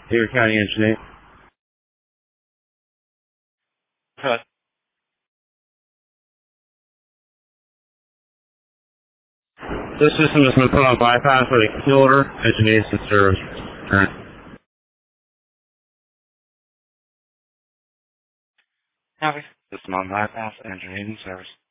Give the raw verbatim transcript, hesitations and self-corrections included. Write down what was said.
Hayward County Engineer. Cut. This system has been put on bypass for the order. Engineers and service. Turn. Copy. System on bypass. Engineering service.